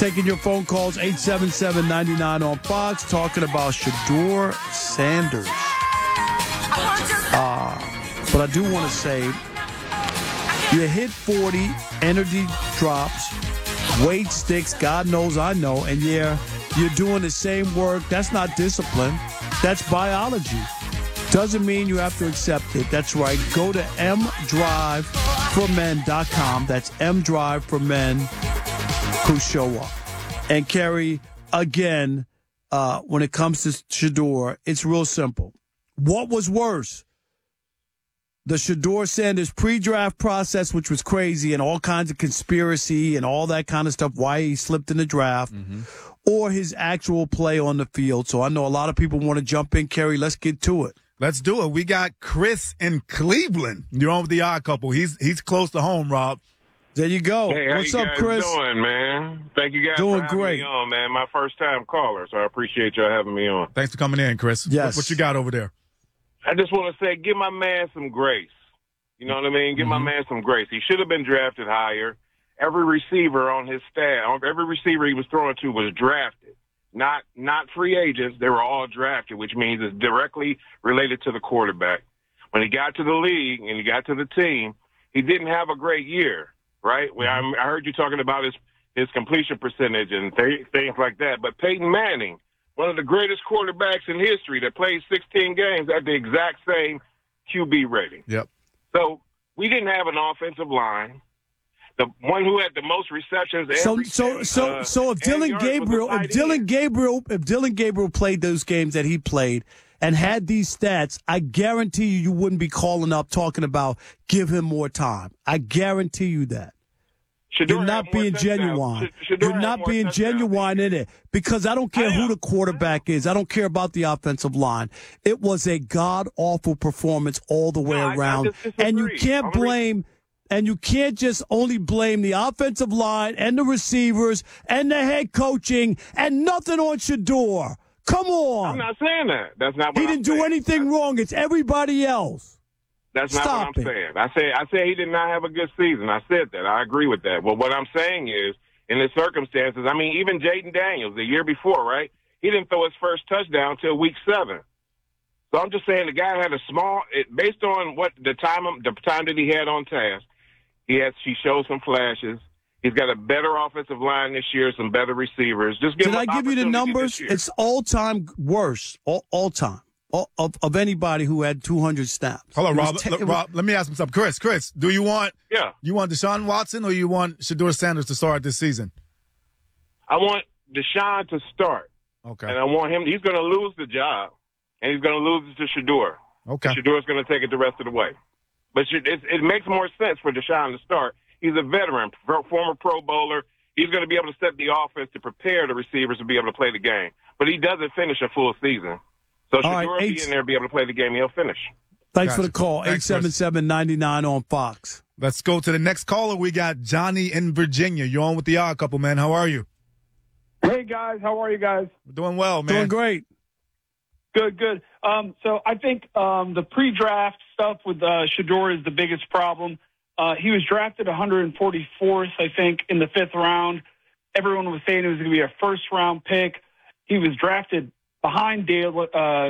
Taking your phone calls, 877-99 on Fox, talking about Shedeur Sanders. But I do want to say, you hit 40, energy drops, weight sticks, God knows I know, and yeah, you're doing the same work. That's not discipline. That's biology. Doesn't mean you have to accept it. That's right. Go to mdriveformen.com. That's mdrive for men who show up. And Kerry, again, when it comes to Shedeur, it's real simple. What was worse? The Shedeur Sanders pre-draft process, which was crazy and all kinds of conspiracy and all that kind of stuff, why he slipped in the draft, or his actual play on the field. So I know a lot of people want to jump in. Kerry, let's get to it. Let's do it. We got Chris in Cleveland. You're on with the Odd Couple. He's close to home, Rob. There you go. Hey, what's how you up, guys Chris? doing, man? Thank you guys doing for having great. me on, man. My first-time caller, so I appreciate y'all having me on. Thanks for coming in, Chris. Yes. What you got over there? I just want to say, give my man some grace. You know what I mean? Give my man some grace. He should have been drafted higher. Every receiver on his staff, every receiver he was throwing to was drafted. Not free agents. They were all drafted, which means it's directly related to the quarterback. When he got to the league and he got to the team, he didn't have a great year, right? I heard you talking about his completion percentage and things like that. But Peyton Manning, one of the greatest quarterbacks in history that played 16 games at the exact same QB rating. Yep. So we didn't have an offensive line. The one who had the most receptions. So if Dylan Gabriel played those games that he played and had these stats, I guarantee you wouldn't be calling up talking about give him more time. I guarantee you that. You're not being genuine. You're not being genuine in it because I don't care who the quarterback is. I don't care about the offensive line. It was a god-awful performance all the way around. And you can't blame – and you can't just only blame the offensive line and the receivers and the head coaching and nothing on Shedeur. Come on. I'm not saying that. That's not what He didn't do anything wrong. It's everybody else. That's not what I'm saying. I say he did not have a good season. I said that. I agree with that. But what I'm saying is, in the circumstances, I mean, even Jaden Daniels, the year before, right? He didn't throw his first touchdown till week 7. So I'm just saying the guy had based on what the time that he had on task, he showed some flashes. He's got a better offensive line this year, some better receivers. Just give Did I give you the numbers? It's all-time worst, all-time, of anybody who had 200 snaps. Hold on, Rob. Let me ask him something. Chris, do you want Deshaun Watson or you want Shedeur Sanders to start this season? I want Deshaun to start. Okay. And I want him – he's going to lose the job, and he's going to lose it to Shedeur. Okay. And Shedeur's going to take it the rest of the way. But it makes more sense for Deshaun to start. He's a veteran, former Pro Bowler. He's going to be able to set the offense to prepare the receivers to be able to play the game. But he doesn't finish a full season. So Shedeur will be in there, be able to play the game. He'll finish. Thanks for the call. 877-99 on Fox. Let's go to the next caller. We got Johnny in Virginia. You're on with the Odd Couple, man. How are you? Hey, guys. How are you guys? We're doing well, man. Doing great. Good. So I think the pre-draft stuff with Shedeur is the biggest problem. He was drafted 144th, I think, in the 5th round. Everyone was saying it was going to be a first-round pick. He was drafted behind Gabriel,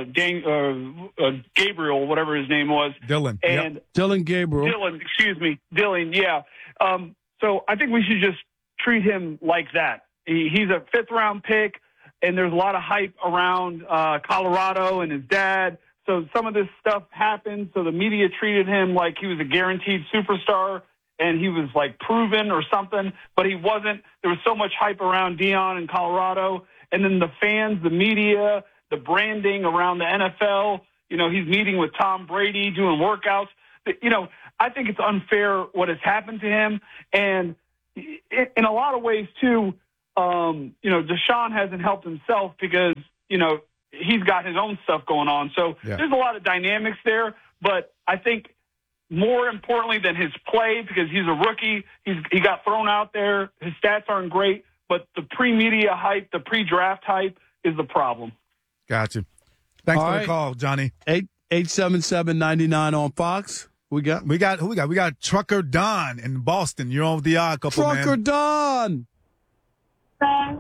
whatever his name was. Dylan. And Dylan Gabriel. Dylan, yeah. So I think we should just treat him like that. He's a 5th-round pick. And there's a lot of hype around Colorado and his dad. So some of this stuff happened. So the media treated him like he was a guaranteed superstar and he was like proven or something, but he wasn't. There was so much hype around Deion in Colorado. And then the fans, the media, the branding around the NFL, he's meeting with Tom Brady, doing workouts. I think it's unfair what has happened to him. And in a lot of ways, too, Deshaun hasn't helped himself because, he's got his own stuff going on. So There's a lot of dynamics there, but I think more importantly than his play, because he's a rookie, he got thrown out there. His stats aren't great, but the pre-media hype, the pre-draft hype is the problem. Gotcha. Thanks for the call, Johnny. 877-99 on Fox. We got who we got? We got Trucker Don in Boston. You're on with the Odd Couple, Trucker man. Don.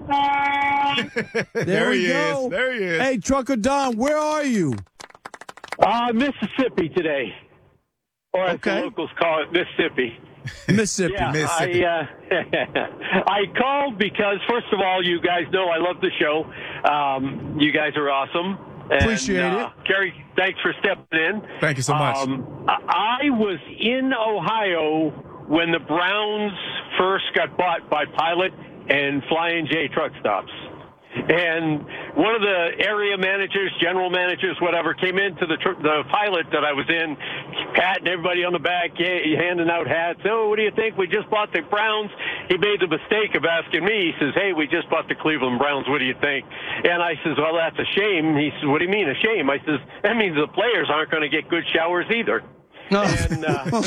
There we go. There he is. Hey, Trucker Don, where are you? Mississippi today. Or as the locals call it, Mississippi. Mississippi. Yeah, Mississippi. I called because, first of all, you guys know I love the show. You guys are awesome. And, appreciate it. Kerry, thanks for stepping in. Thank you so much. I was in Ohio when the Browns first got bought by Pilot and Flying J truck stops. And one of the area managers, general managers, whatever, came into the Pilot that I was in, patting everybody on the back, handing out hats. Oh, what do you think? We just bought the Browns. He made the mistake of asking me. He says, hey, we just bought the Cleveland Browns. What do you think? And I says, well, that's a shame. He says, what do you mean a shame? I says, that means the players aren't going to get good showers either. No. And,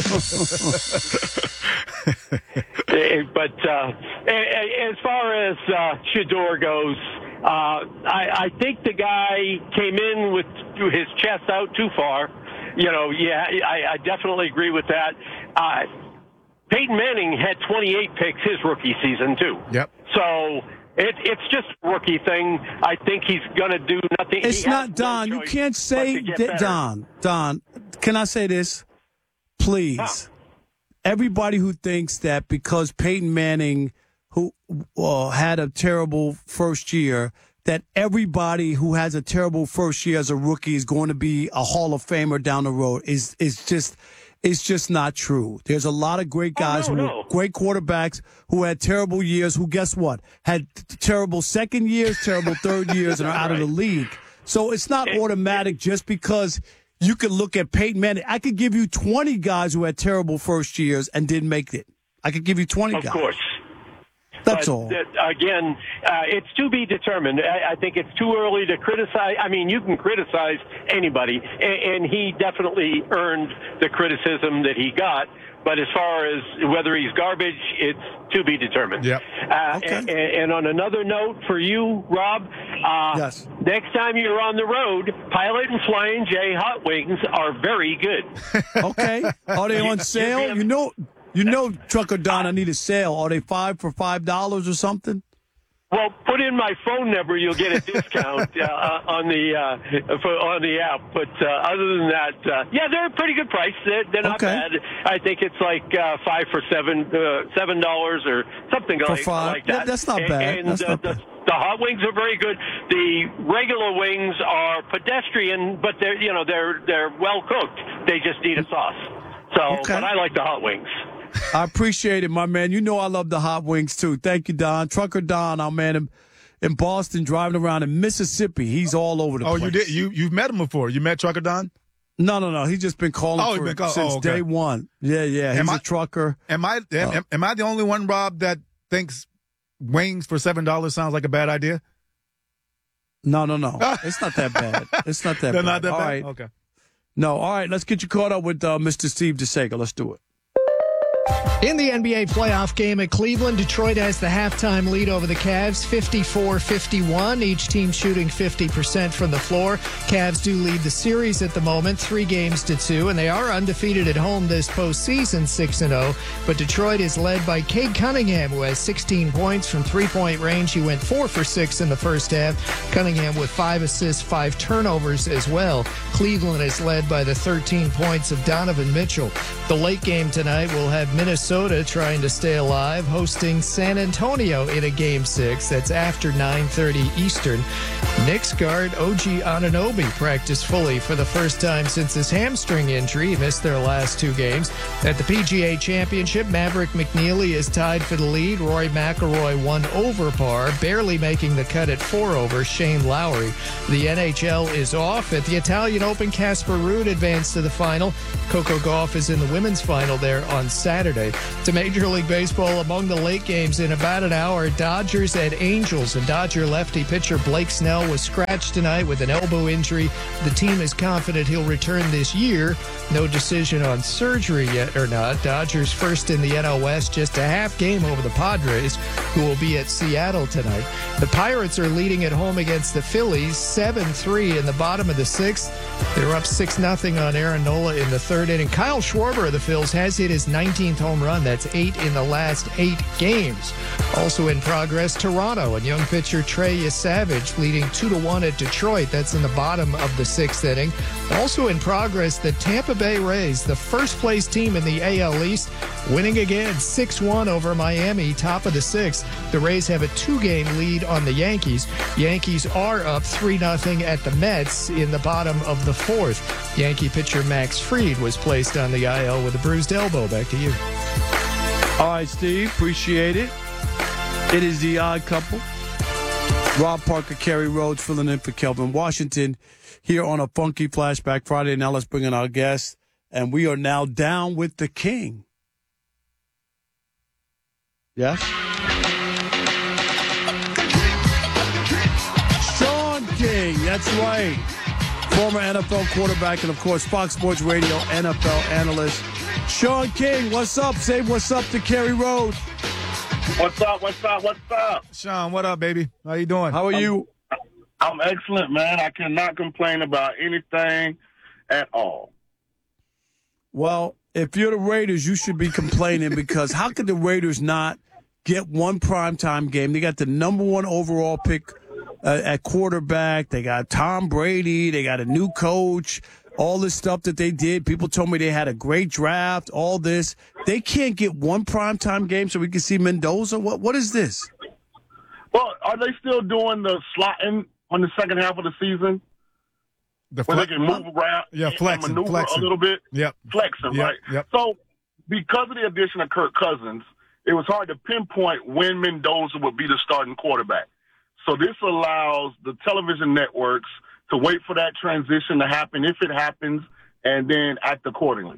but as far as Shedeur goes, I think the guy came in with his chest out too far. I definitely agree with that. Peyton Manning had 28 picks his rookie season, too. Yep. So it's just a rookie thing. I think he's going to do nothing. It's not, Don. You can't say that, Don, can I say this? Please. Huh. Everybody who thinks that because Peyton Manning, who had a terrible first year, that everybody who has a terrible first year as a rookie is going to be a Hall of Famer down the road is just not true. There's a lot of great guys great quarterbacks who had terrible years, who, guess what, had terrible second years, terrible third years, and are out of the league. So it's not automatic just because you could look at Peyton Manning. I could give you 20 guys who had terrible first years and didn't make it. I could give you 20 guys. Of course. That's all. Again, it's to be determined. I think it's too early to criticize. I mean, you can criticize anybody, and he definitely earned the criticism that he got. But as far as whether he's garbage, it's to be determined. Yep. And on another note for you, Rob, yes. Next time you're on the road, Pilot and Flying J hot wings are very good. Okay. Are they on sale? You know, Trucker Don, I need a sale. Are they $5 for $5 or something? Well, put in my phone number. You'll get a discount on the app. But other than that, they're a pretty good price. They're not bad. I think it's like $5 for $7 or something like that. That's not bad. And the hot wings are very good. The regular wings are pedestrian, but they're well cooked. They just need a sauce. So, but I like the hot wings. I appreciate it, my man. You know I love the hot wings, too. Thank you, Don. Trucker Don, our man in Boston, driving around in Mississippi. He's all over the place. Oh, you did? You've met him before. You met Trucker Don? No. He's just been calling since day one. Yeah. He's a trucker. Am I the only one, Rob, that thinks wings for $7 sounds like a bad idea? No. It's not that bad. It's not that They're bad. not that all bad? Right. Okay. No, all right. Let's get you caught up with Mr. Steve DeSega. Let's do it. In the NBA playoff game at Cleveland, Detroit has the halftime lead over the Cavs, 54-51. Each team shooting 50% from the floor. Cavs do lead the series at the moment, 3-2, and they are undefeated at home this postseason, 6-0. But Detroit is led by Cade Cunningham, who has 16 points from three-point range. He went 4 for 6 in the first half. Cunningham with 5 assists, 5 turnovers as well. Cleveland is led by the 13 points of Donovan Mitchell. The late game tonight will have Minnesota trying to stay alive, hosting San Antonio in a Game 6. That's after 9:30 Eastern. Knicks guard OG Anunoby practiced fully for the first time since his hamstring injury. He missed their last 2 games. At the PGA Championship, Maverick McNeely is tied for the lead. Rory McIlroy 1 over par, barely making the cut at 4 over Shane Lowry. The NHL is off. At the Italian Open, Casper Ruud advanced to the final. Coco Gauff is in the women's final there on Saturday. To Major League Baseball, among the late games in about an hour, Dodgers at Angels, and Dodger lefty pitcher Blake Snell was scratched tonight with an elbow injury. The team is confident he'll return this year. No decision on surgery yet or not. Dodgers first in the NL West, just a half game over the Padres, who will be at Seattle tonight. The Pirates are leading at home against the Phillies 7-3 in the bottom of the sixth. They're up 6-0 on Aaron Nola in the third inning. Kyle Schwarber of the Phils has hit his 19th home run. That's 8 in the last 8 games. Also in progress, Toronto and young pitcher Trey Yesavage leading 2-1 at Detroit. That's in the bottom of the sixth inning. Also in progress, the Tampa Bay Rays, the first place team in the AL East, winning again 6-1 over Miami, top of the sixth. The Rays have a 2-game lead on the Yankees. Yankees are up 3-0 at the Mets in the bottom of the fourth. Yankee pitcher Max Fried was placed on the IL with a bruised elbow. Back to you. All right, Steve. Appreciate it. It is the Odd Couple. Rob Parker, Kerry Rhodes filling in for Kelvin Washington here on a Funky Flashback Friday. Now let's bring in our guest. And we are now down with the king. Yes? Sean King, that's right. Former NFL quarterback and, of course, Fox Sports Radio NFL analyst. Sean King, what's up? Say what's up to Kerry Rhodes. What's up? What's up? What's up? Sean, what up, baby? How you doing? How are you? I'm excellent, man. I cannot complain about anything at all. Well, if you're the Raiders, you should be complaining because how could the Raiders not get one primetime game? They got the number 1 overall pick at quarterback. They got Tom Brady. They got a new coach. All this stuff that they did. People told me they had a great draft, all this. They can't get one primetime game so we can see Mendoza? What is this? Well, are they still doing the slotting on the second half of the season? Where they can move around and maneuver a little bit? Yep. Flexing, right? Yep. So because of the addition of Kirk Cousins, it was hard to pinpoint when Mendoza would be the starting quarterback. So this allows the television networks to wait for that transition to happen, if it happens, and then act accordingly.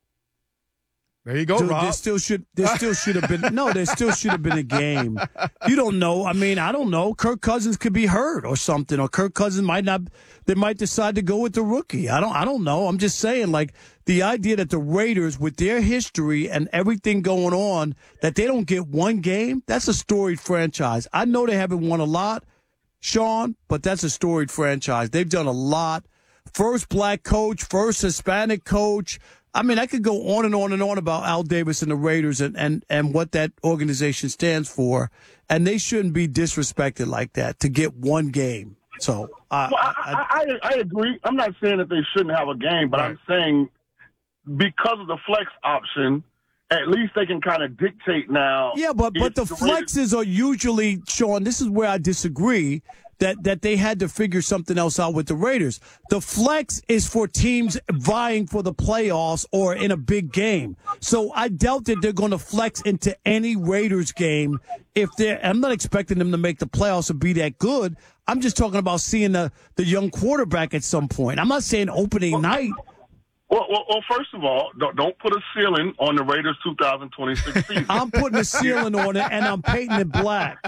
There you go, Dude, Rob. There still should have been a game. You don't know. I mean, I don't know. Kirk Cousins could be hurt or something, or Kirk Cousins might not. They might decide to go with the rookie. I don't know. I'm just saying, like, the idea that the Raiders, with their history and everything going on, that they don't get one game. That's a storied franchise. I know they haven't won a lot, Sean, but that's a storied franchise. They've done a lot. First black coach, first Hispanic coach. I mean, I could go on and on and on about Al Davis and the Raiders and what that organization stands for, and they shouldn't be disrespected like that to get one game. So I agree. I'm not saying that they shouldn't have a game, but I'm saying because of the flex option, at least they can kind of dictate now. Yeah, but the flexes are usually, Sean, this is where I disagree, that they had to figure something else out with the Raiders. The flex is for teams vying for the playoffs or in a big game. So I doubt that they're going to flex into any Raiders game. I'm not expecting them to make the playoffs or be that good. I'm just talking about seeing the young quarterback at some point. I'm not saying opening night. Well, first of all, don't put a ceiling on the Raiders 2026 season. I'm putting a ceiling on it, and I'm painting it black.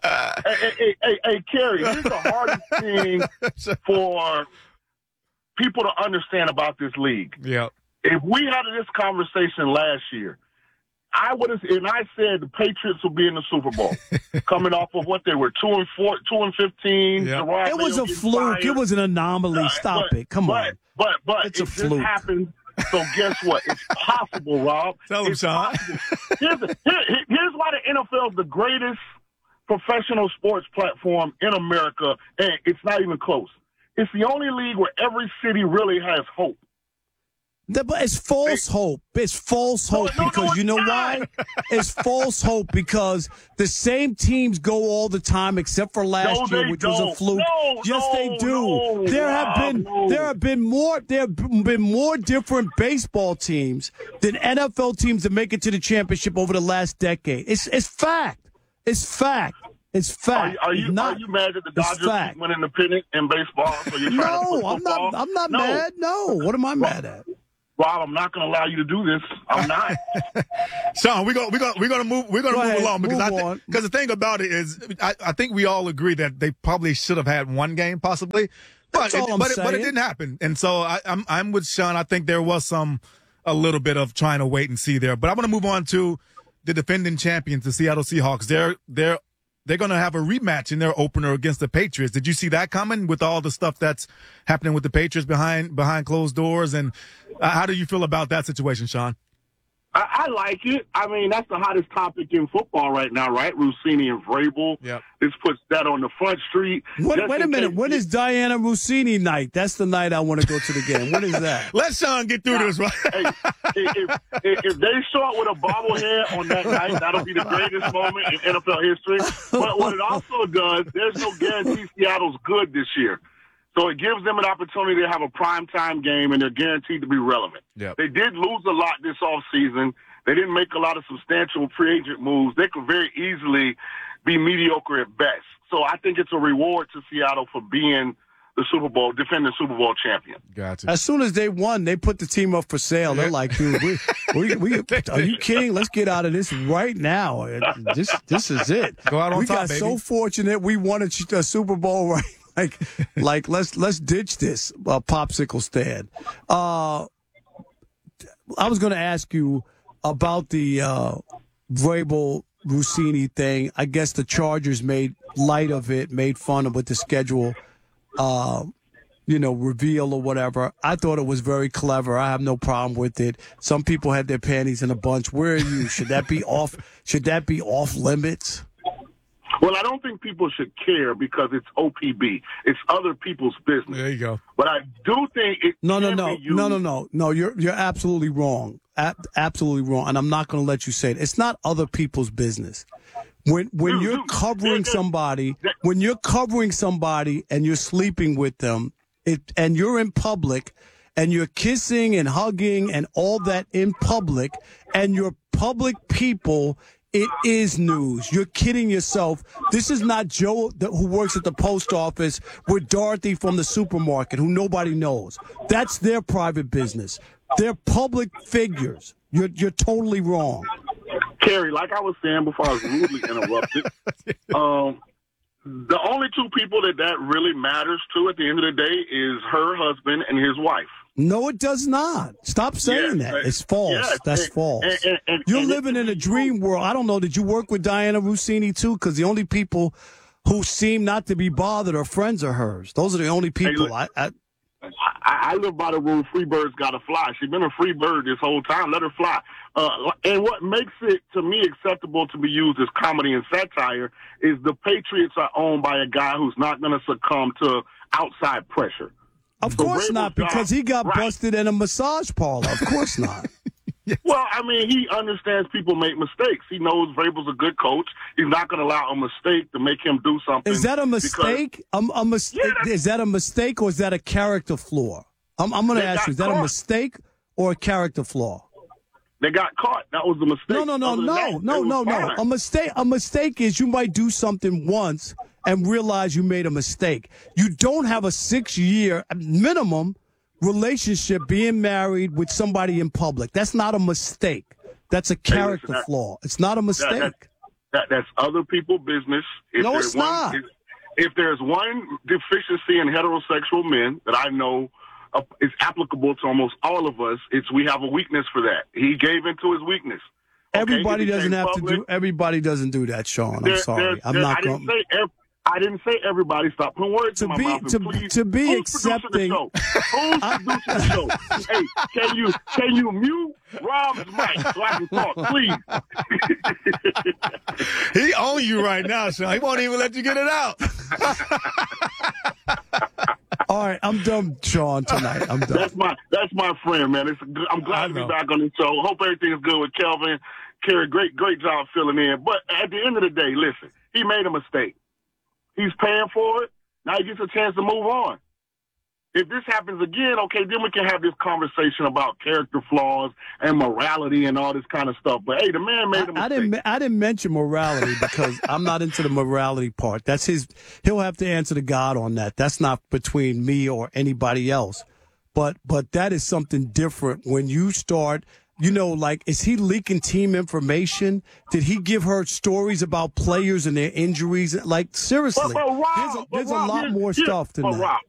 Hey, Kerry, here's the hardest thing for people to understand about this league. Yeah. If we had this conversation last year, I said the Patriots will be in the Super Bowl, coming off of what they were 2-4, 2-15. Yeah. It was a fluke. Fired. It was an anomaly. Stop it. Come on. But it's it a fluke. Just happened. So guess what? It's possible, Rob. Tell him, Sean. Here's why the NFL is the greatest professional sports platform in America, and it's not even close. It's the only league where every city really has hope. But it's false hope. It's false hope because you know why? It's false hope because the same teams go all the time except for last year, which was a fluke. Yes, they do. There have been more different baseball teams than NFL teams that make it to the championship over the last decade. It's fact. It's fact. It's fact. Are you mad that the Dodgers keep winning the pennant in baseball? So you're trying to put football? I'm not mad. No. What am I mad at? Rob, I'm not going to allow you to do this. I'm not. Sean, we're gonna move along because the thing about it is I think we all agree that they probably should have had one game possibly, but it didn't happen. And so I'm with Sean. I think there was a little bit of trying to wait and see there. But I want to move on to the defending champions, the Seattle Seahawks. They're they're going to have a rematch in their opener against the Patriots. Did you see that coming with all the stuff that's happening with the Patriots behind closed doors? And how do you feel about that situation, Sean? I like it. I mean, that's the hottest topic in football right now, right? Rossini and Vrabel. Yep. This puts that on the front street. Wait a minute. When is Diana Rossini night? That's the night I want to go to the game. When is that? Let Sean get through this, right? If they start with a bobblehead on that night, that'll be the greatest moment in NFL history. But what it also does, there's no guarantee Seattle's good this year. So it gives them an opportunity to have a primetime game, and they're guaranteed to be relevant. Yep. They did lose a lot this offseason. They didn't make a lot of substantial free agent moves. They could very easily be mediocre at best. So I think it's a reward to Seattle for being the defending Super Bowl champion. Gotcha. As soon as they won, they put the team up for sale. They're like, dude, we are you kidding? Let's get out of this right now. This is it. Go out on we top, got baby. so fortunate we won a Super Bowl right. Like let's ditch this popsicle stand. I was going to ask you about the Vrabel Rossini thing. I guess the Chargers made light of it, made fun of with the schedule, reveal or whatever. I thought it was very clever. I have no problem with it. Some people had their panties in a bunch. Where are you? Should that be off? Should that be off limits? Well, I don't think people should care because it's OPB. It's other people's business. There you go. But I do think it No. You're absolutely wrong. Absolutely wrong. And I'm not going to let you say it. It's not other people's business. When you're covering somebody and you're sleeping with them, and you're in public and you're kissing and hugging and all that in public, and you're public people. It is news. You're kidding yourself. This is not Joe who works at the post office with Dorothy from the supermarket who nobody knows. That's their private business. They're public figures. You're totally wrong. Kerry, like I was saying before I was rudely interrupted, the only two people that really matters to at the end of the day is her husband and his wife. No, it does not. Stop saying that. It's false. Yes, That's false. You're living in a dream world. I don't know. Did you work with Diana Rossini, too? Because the only people who seem not to be bothered are friends of hers. Those are the only people. Hey, look, I live by the rule, free birds got to fly. She's been a free bird this whole time. Let her fly. And what makes it, to me, acceptable to be used as comedy and satire is the Patriots are owned by a guy who's not going to succumb to outside pressure. Of course not, because he got busted in a massage parlor. Of course not. Yes. Well, I mean, he understands people make mistakes. He knows Vrabel's a good coach. He's not going to allow a mistake to make him do something. Is that a mistake? Is that a mistake or is that a character flaw? I'm going to ask you, is that a mistake or a character flaw? They got caught. That was the mistake. No. A mistake is you might do something once and realize you made a mistake. You don't have a 6-year minimum relationship being married with somebody in public. That's not a mistake. That's a character flaw. It's not a mistake. That's other people's business. No, it's not. If there's one deficiency in heterosexual men that I know is applicable to almost all of us, it's we have a weakness for that. He gave into his weakness. Everybody doesn't have to do. Everybody doesn't do that, Sean. I'm sorry. I'm not going. I didn't say everybody. Stop putting words in my mouth. To be accepting. Who's producing the show? Hey, can you mute Rob's mic so I can talk, please? He owns you right now, Sean. He won't even let you get it out. All right, I'm done, Sean. Tonight, I'm done. That's my friend, man. I'm glad to be back on the show. Hope everything is good with Kelvin. Kerry, great job filling in. But at the end of the day, listen, he made a mistake. He's paying for it. Now he gets a chance to move on. If this happens again, okay, then we can have this conversation about character flaws and morality and all this kind of stuff. But, hey, the man made a mistake. I didn't mention morality because I'm not into the morality part. That's his. He'll have to answer to God on that. That's not between me or anybody else. But that is something different when you start – like, is he leaking team information? Did he give her stories about players and their injuries? Like, seriously, there's a lot more stuff than that. Rob,